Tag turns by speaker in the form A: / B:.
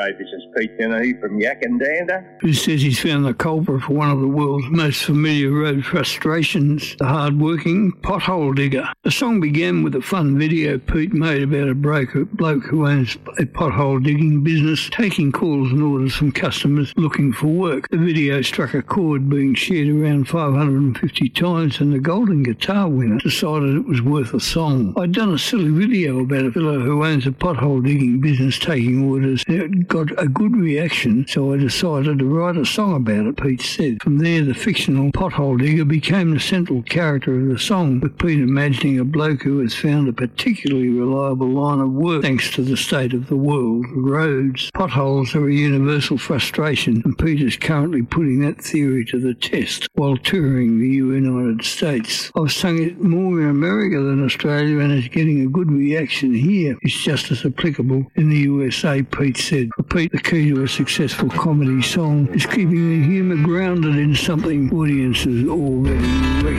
A: this is Pete Dennehy from Yakandanda.
B: Who says he's found the culprit for one of the world's most familiar road frustrations, the hard-working pothole digger. The song began with a fun video Pete made about a bloke who owns a pothole digging business, taking calls and orders from customers looking for work. The video struck a chord, being shared around 550 times, and the Golden Guitar winner decided it was worth a song. I'd done a silly video about a fellow who owns a pothole digging business taking orders, and it got a good reaction, so I decided to write a song about it, Pete said. From there, the fictional pothole digger became the central character of the song, with Pete imagining a bloke who has found a particularly reliable line of work thanks to the state of the world. Roads. Potholes are a universal frustration, and Pete is currently putting that theory to the test while touring the United States. I've sung it more in America than Australia, and it's getting a good reaction here. It's just as applicable in the USA, Pete said. For Pete, the key to a successful comedy song is keeping the humour grounded in something audiences already recognise.